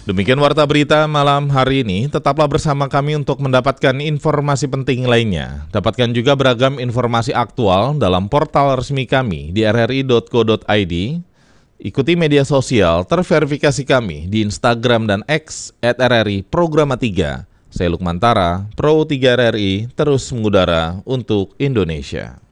Demikian Warta Berita malam hari ini, tetaplah bersama kami untuk mendapatkan informasi penting lainnya. Dapatkan juga beragam informasi aktual dalam portal resmi kami di rri.co.id. Ikuti media sosial terverifikasi kami di Instagram dan X @RRI Programa 3. Saya Lukman Tara, Pro 3 RRI, terus mengudara untuk Indonesia.